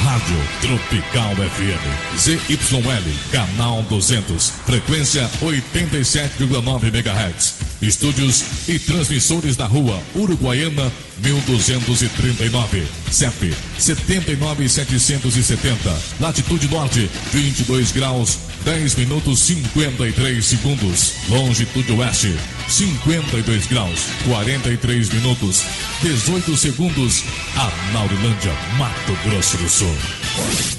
Rádio Tropical FM, ZYL, canal 200, frequência 87,9 MHz. Estúdios e transmissores na rua Uruguaiana, 1239, CEP 79770, latitude norte, 22 graus, 10 minutos 53 segundos, longitude oeste, 52 graus, 43 minutos, 18 segundos, Amaurilândia, Mato Grosso do Sul.